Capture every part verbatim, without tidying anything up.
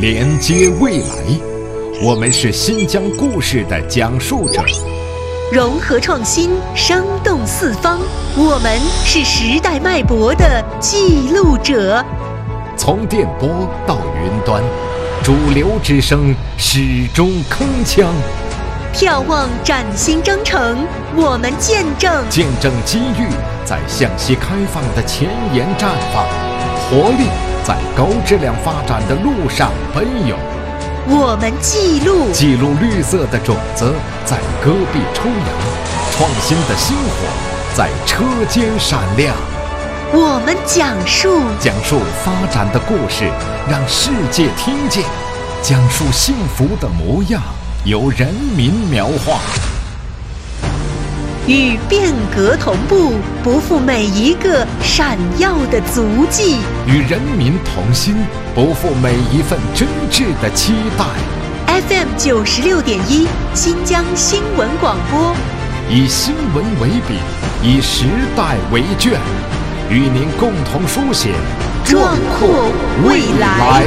连接未来。我们是新疆故事的讲述者， 融合创新，生动四方。我们是时代脉搏的记录者。 从电波到云端，主流之声始终铿锵。 眺望崭新征程，我们见证见证机遇在向西开放的前沿绽放，活力在高质量发展的路上奔涌。 我们记录记录绿色的种子在戈壁抽芽，创新的星火在车间闪亮。 我们讲述讲述发展的故事，让世界听见；讲述幸福的模样，由人民描画。 与变革同步，不负每一个闪耀的足迹； 与人民同心，不负每一份真挚的期待。 F M 九十六点一，新疆新闻广播， 以新闻为笔，以时代为卷，与您共同书写壮阔未来。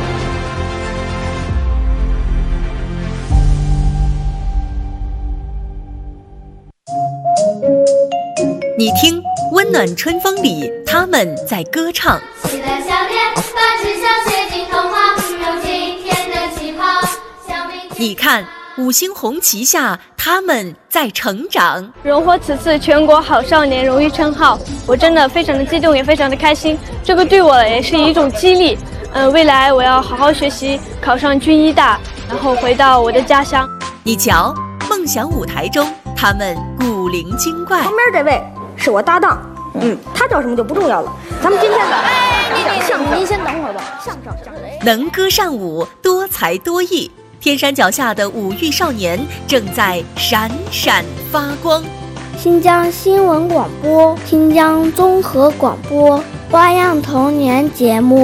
你听，温暖春风里，他们在歌唱。 喜乐笑脸，把志向写进童话，有今天的起跑，向明天。 你看，五星红旗下，他们在成长。 荣获此次全国好少年荣誉称号，我真的非常的激动，也非常的开心。这个对我也是一种激励。嗯、呃，未来我要好好学习，考上军医大，然后回到我的家乡。 你瞧，梦想舞台中，他们古灵精怪。 旁边这位是我搭档，嗯，他叫什么就不重要了。咱们今天的哎， 您您您先等会儿吧。 相声相声能歌善舞，多才多艺，天山脚下的五育少年正在闪闪发光。 新疆新闻广播，新疆综合广播，花样童年节目。